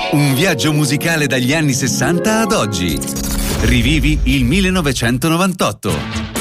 Un viaggio musicale dagli anni 60 ad oggi. Rivivi il 1998.